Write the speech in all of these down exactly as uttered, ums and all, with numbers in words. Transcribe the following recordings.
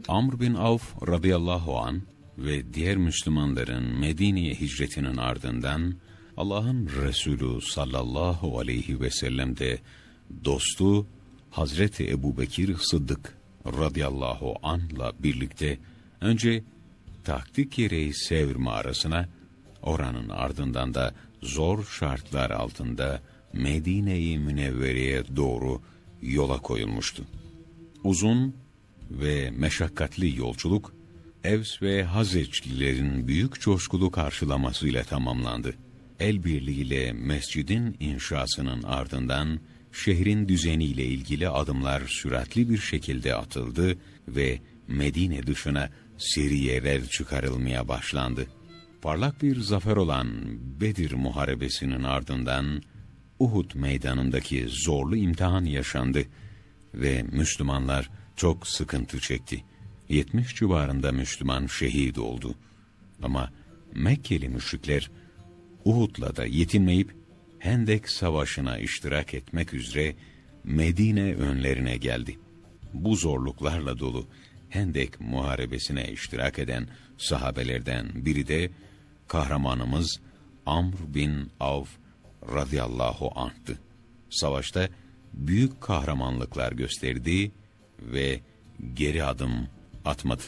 Amr bin Avf radıyallahu an ve diğer Müslümanların Medine'ye hicretinin ardından Allah'ın Resulü sallallahu aleyhi ve sellem de dostu Hazreti Ebubekir Sıddık radıyallahu anh'la birlikte önce taktik gereği Sevr mağarasına, oranın ardından da zor şartlar altında Medine-i Münevvere'ye doğru yola koyulmuştu. Uzun ve meşakkatli yolculuk, Evs ve Hazreçlilerin büyük coşkulu karşılamasıyla tamamlandı. El birliğiyle mescidin inşasının ardından şehrin düzeniyle ilgili adımlar süratli bir şekilde atıldı ve Medine dışına seriyeler çıkarılmaya başlandı. Parlak bir zafer olan Bedir Muharebesi'nin ardından Uhud meydanındaki zorlu imtihan yaşandı ve Müslümanlar çok sıkıntı çekti. yetmiş civarında Müslüman şehit oldu. Ama Mekkeli müşrikler Uhud'la da yetinmeyip Hendek Savaşı'na iştirak etmek üzere Medine önlerine geldi. Bu zorluklarla dolu Hendek Muharebesi'ne iştirak eden sahabelerden biri de kahramanımız Amr bin Avf radıyallahu anh'tı. Savaşta büyük kahramanlıklar gösterdi ve geri adım atmadı.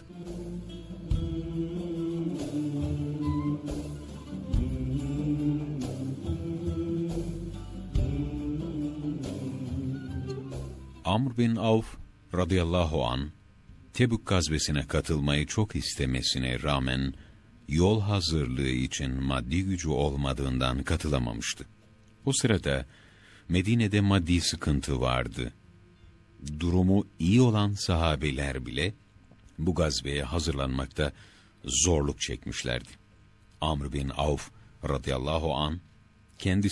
Amr bin Avf radıyallahu an Tebük gazvesine katılmayı çok istemesine rağmen yol hazırlığı için maddi gücü olmadığından katılamamıştı. O sırada Medine'de maddi sıkıntı vardı. Durumu iyi olan sahabeler bile bu gazveye hazırlanmakta zorluk çekmişlerdi. Amr bin Avf radıyallahu an kendisi